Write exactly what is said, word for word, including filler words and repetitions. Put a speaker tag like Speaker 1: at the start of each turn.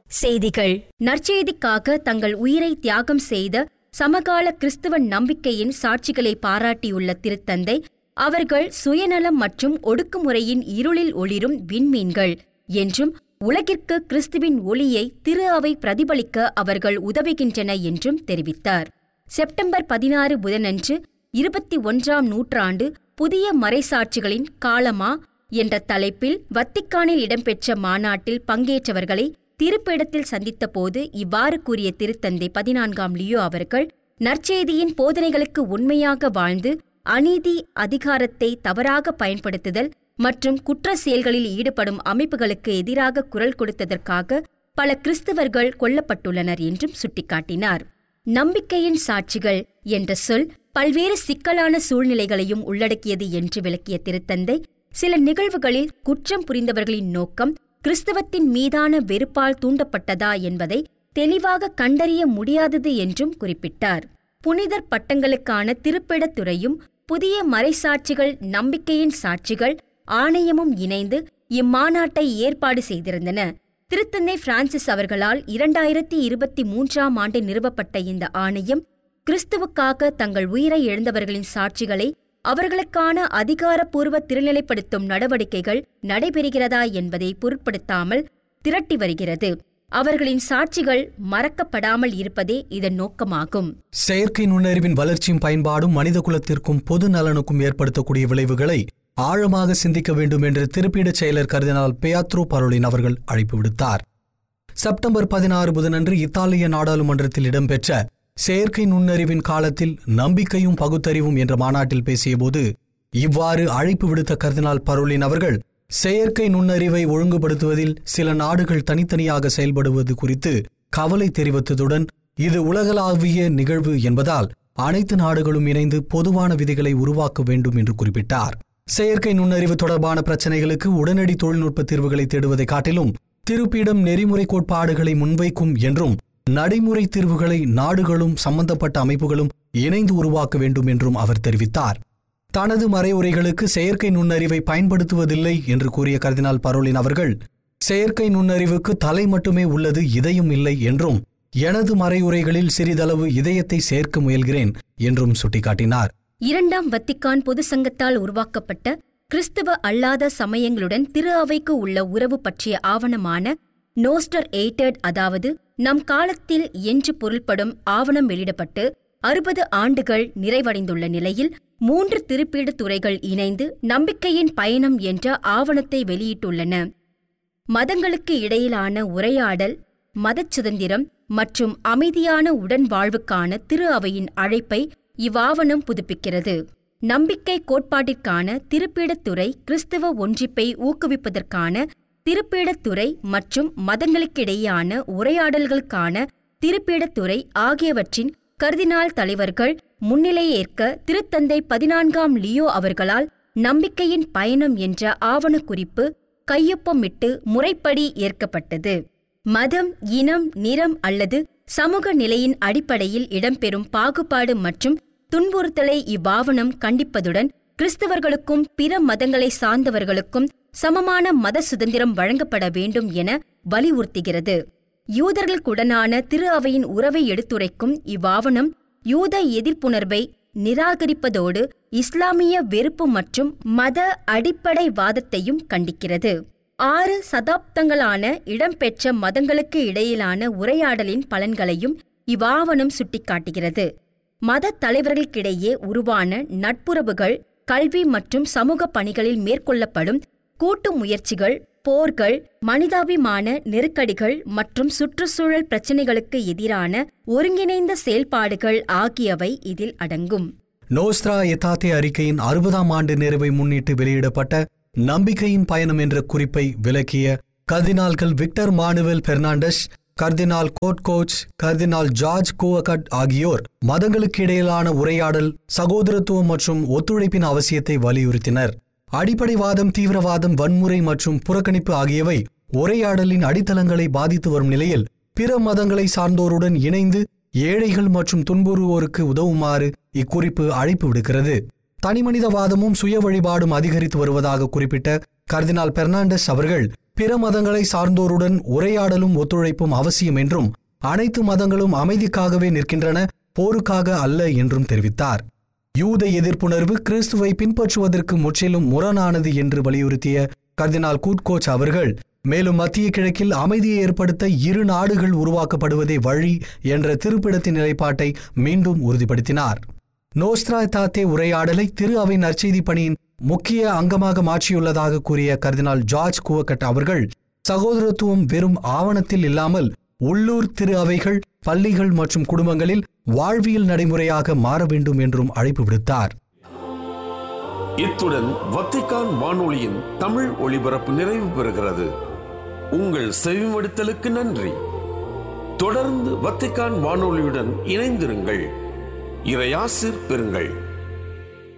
Speaker 1: செய்திகள். நற்செய்திக்காக தங்கள் உயிரை தியாகம் செய்த சமகால கிறிஸ்துவ நம்பிக்கையின் சாட்சிகளை பாராட்டியுள்ள திருத்தந்தை, அவர்கள் சுயநலம் மற்றும் ஒடுக்குமுறையின் இருளில் ஒளிரும் விண்மீன்கள் என்றும், உலகிற்கு கிறிஸ்துவின் ஒளியை திரு அவை பிரதிபலிக்க அவர்கள் உதவுகின்றன என்றும் தெரிவித்தார். செப்டம்பர் பதினாறு புதனன்று இருபத்தி ஒன்றாம் நூற்றாண்டு புதிய மறைசாட்சிகளின் காலமா என்ற தலைப்பில் வத்திக்கானில் இடம்பெற்ற மாநாட்டில் பங்கேற்றவர்களை திருப்பிடத்தில் சந்தித்த போது இவ்வாறு கூறிய திருத்தந்தை பதினான்காம் லியோ அவர்கள், நற்செய்தியின் போதனைகளுக்கு உண்மையாக வாழ்ந்து அநீதி, அதிகாரத்தை தவறாக பயன்படுத்துதல் மற்றும் குற்ற செயல்களில் ஈடுபடும் அமைப்புகளுக்கு எதிராக குரல் கொடுத்ததற்காக பல கிறிஸ்தவர்கள் கொல்லப்பட்டுள்ளனர் என்றும் சுட்டிக்காட்டினார். நம்பிக்கையின் சாட்சிகள் என்ற சொல் பல்வேறு சிக்கலான சூழ்நிலைகளையும் உள்ளடக்கியது என்று விளக்கிய திருத்தந்தை, சில நிகழ்வுகளில் குற்றம் புரிந்தவர்களின் நோக்கம் கிறிஸ்தவத்தின் மீதான வெறுப்பால் தூண்டப்பட்டதா என்பதை தெளிவாக கண்டறிய முடியாதது என்றும் குறிப்பிட்டார். புனிதர் பட்டங்களுக்கான திருப்பிடத்துறையும் புதிய மறைசாட்சிகள் நம்பிக்கையின் சாட்சிகள் ஆணையமும் இணைந்து இம்மாநாட்டை ஏற்பாடு செய்திருந்தன. திருத்தந்தை பிரான்சிஸ் அவர்களால் இரண்டாயிரத்தி இருபத்தி மூன்றாம் ஆண்டு நிறுவப்பட்ட இந்த ஆணையம் கிறிஸ்துவுக்காக தங்கள் உயிரை இழந்தவர்களின் சாட்சிகளை அவர்களுக்கான அதிகாரப்பூர்வ திருநிலைப்படுத்தும் நடவடிக்கைகள் நடைபெறுகிறதா என்பதை பொருட்படுத்தாமல் திரட்டி வருகிறது. அவர்களின் சாட்சிகள் மறக்கப்படாமல் இருப்பதே இதன் நோக்கமாகும்.
Speaker 2: செயற்கை நுண்ணறிவின் வளர்ச்சியும் பயன்பாடும் மனித குலத்திற்கும் பொது நலனுக்கும் ஏற்படுத்தக்கூடிய விளைவுகளை ஆழமாக சிந்திக்க வேண்டும் என்று திருப்பீடச் செயலர் கர்தினால் பியத்ரோ பரோலின் அவர்கள் அழைப்பு விடுத்தார். செப்டம்பர் பதினாறு புதனன்று இத்தாலிய நாடாளுமன்றத்தில் இடம்பெற்ற செயற்கை நுண்ணறிவின் காலத்தில் நம்பிக்கையும் பகுத்தறிவும் என்ற மாநாட்டில் பேசியபோது இவ்வாறு அழைப்பு விடுத்த கர்தினால் பரோலின் அவர்கள், செயற்கை நுண்ணறிவை ஒழுங்குபடுத்துவதில் சில நாடுகள் தனித்தனியாக செயல்படுவது குறித்து கவலை தெரிவித்ததுடன், இது உலகளாவிய நிகழ்வு என்பதால் அனைத்து நாடுகளும் இணைந்து பொதுவான விதிகளை உருவாக்க வேண்டும் என்று குறிப்பிட்டார். செயற்கை நுண்ணறிவு தொடர்பான பிரச்சினைகளுக்கு உடனடி தொழில்நுட்ப தீர்வுகளை தேடுவதை காட்டிலும் திருப்பீடம் நெறிமுறை கோட்பாடுகளை முன்வைக்கும் என்றும், நடைமுறை தீர்வுகளை நாடுகளும் சம்பந்தப்பட்ட அமைப்புகளும் இணைந்து உருவாக்க வேண்டும் என்றும் அவர் தெரிவித்தார். தனது மறைவுரைகளுக்கு செயற்கை நுண்ணறிவை பயன்படுத்துவதில்லை என்று கூறிய கர்தினால் பரோலின் அவர்கள், செயற்கை நுண்ணறிவுக்கு தலை மட்டுமே உள்ளது, இதயம் இல்லை என்றும், எனது மறைவுரைகளில் சிறிதளவு இதயத்தை சேர்க்க முயல்கிறேன் என்றும் சுட்டிக்காட்டினார்.
Speaker 1: இரண்டாம் வத்திக்கான் பொது சங்கத்தால் உருவாக்கப்பட்ட கிறிஸ்தவ அல்லாத சமயங்களுடன் திரு அவைக்கு உள்ள உறவு பற்றிய ஆவணமான நோஸ்டர் எய்டட், அதாவது நம் காலத்தில் என்று பொருள்படும் ஆவணம் வெளியிடப்பட்டு அறுபது ஆண்டுகள் நிறைவடைந்துள்ள நிலையில் மூன்று திருப்பீடு துறைகள் இணைந்து நம்பிக்கையின் பயணம் என்ற ஆவணத்தை வெளியிட்டுள்ளன. மதங்களுக்கு இடையிலான உரையாடல், மதச் சுதந்திரம் மற்றும் அமைதியான உடன் வாழ்வுக்கான திரு அவையின் அழைப்பை இவ்வாவணம் புதுப்பிக்கிறது. நம்பிக்கை கோட்பாட்டிற்கான திருப்பீடத்துறை கிறிஸ்தவ ஒன்றிப்பை ஊக்குவிப்பதற்கான திருப்பீடத்துறை மற்றும் மதங்களுக்கிடையேயான உரையாடல்களுக்கான திருப்பீடத்துறை ஆகியவற்றின் கர்தினால் தலைவர்கள் முன்னிலையேற்க திருத்தந்தை பதினான்காம் லியோ அவர்களால் நம்பிக்கையின் பயணம் என்ற ஆவணக்குறிப்பு கையொப்பமிட்டு முறைப்படி ஏற்கப்பட்டது. மதம், இனம், நிறம் அல்லது சமூக நிலையின் அடிப்படையில் இடம்பெறும் பாகுபாடு மற்றும் துன்புறுத்தலை இவ்வாவணம் கண்டிப்பதுடன், கிறிஸ்தவர்களுக்கும் பிற மதங்களை சார்ந்தவர்களுக்கும் சமமான மத சுதந்திரம் வழங்கப்பட வேண்டும் என வலியுறுத்துகிறது. யூதர்களுக்குடனான திரு அவையின் உறவை எடுத்துரைக்கும் இவ்வாவணம் யூத எதிர்ப்புணர்வை நிராகரிப்பதோடு இஸ்லாமிய வெறுப்பு மற்றும் மத அடிப்படைவாதத்தையும் கண்டிக்கிறது. ஆறு சதாப்தங்களான இடம்பெற்ற மதங்களுக்கு இடையிலான உரையாடலின் பலன்களையும் இவ்வாவணம் சுட்டிக்காட்டுகிறது. மத தலைவர்களுக்கிடையே உருவான நட்புறவுகள், கல்வி மற்றும் சமூக பணிகளில் மேற்கொள்ளப்படும் கூட்டு முயற்சிகள், போர்கள், மனிதாபிமான நெருக்கடிகள் மற்றும் சுற்றுச்சூழல் பிரச்சினைகளுக்கு எதிரான ஒருங்கிணைந்த செயல்பாடுகள் ஆகியவை இதில் அடங்கும்.
Speaker 2: நோஸ்ட்ரா எதாத்தே அறிக்கையின் அறுபதாம் ஆண்டு நிறைவை முன்னிட்டு வெளியிடப்பட்ட நம்பிக்கையின் பயணம் என்ற குறிப்பை விளக்கிய கர்தினால்கள் விக்டர் மானுவேல் பெர்னாண்டஸ், கர்தினால் கோட்கோச், கர்தினால் ஜார்ஜ் கோவகட் ஆகியோர் மதங்களுக்கு இடையிலான உரையாடல், சகோதரத்துவம் மற்றும் ஒத்துழைப்பின் அவசியத்தை வலியுறுத்தினர். அடிப்படைவாதம், தீவிரவாதம், வன்முறை மற்றும் புறக்கணிப்பு ஆகியவை உரையாடலின் அடித்தளங்களை பாதித்து வரும் நிலையில் பிற மதங்களை சார்ந்தோருடன் இணைந்து ஏழைகள் மற்றும் துன்புறுவோருக்கு உதவுமாறு இக்குறிப்பு அழைப்பு விடுக்கிறது. தனிமனிதவாதமும் சுய வழிபாடும் அதிகரித்து வருவதாக குறிப்பிட்ட கர்தினால் பெர்னாண்டஸ் அவர்கள், பிற மதங்களை சார்ந்தோருடன் உரையாடலும் ஒத்துழைப்பும் அவசியம் என்றும் அனைத்து மதங்களும் அமைதிக்காகவே நிற்கின்றன, போருக்காக அல்ல என்றும் தெரிவித்தார். யூத எதிர்ப்புணர்வு கிறிஸ்துவை பின்பற்றுவதற்கு முற்றிலும் முரணானது என்று வலியுறுத்திய கர்தினால் கூட்கோச் அவர்கள் மேலும் மத்திய கிழக்கில் அமைதியை ஏற்படுத்த இரு நாடுகள் உருவாக்கப்படுவதே வழி என்ற திருப்பிடத்தின் நிலைப்பாட்டை மீண்டும் உறுதிப்படுத்தினார். நோஸ்ட்ரா தாத்தே உரையாடலை திரு அவை நற்செய்தி பணியின் முக்கிய அங்கமாக மாற்றியுள்ளதாக கூறிய கர்தினால் ஜார்ஜ் குவக்கட் அவர்கள் சகோதரத்துவம் வெறும் ஆவணத்தில் இல்லாமல் உள்ளூர் திரு அவைகள், பள்ளிகள் மற்றும் குடும்பங்களில் வாழ்வியல் நடைமுறையாக மாற வேண்டும் என்றும் அழைப்பு விடுத்தார்.
Speaker 3: இத்துடன் வத்திக்கான் வானொலியின் தமிழ் ஒளிபரப்பு நிறைவு பெறுகிறது. உங்கள் செவிமடுத்தலுக்கு நன்றி. தொடர்ந்து வத்திக்கான் வானொலியுடன் இணைந்திருங்கள். இறையாசிர் பெறுங்கள்.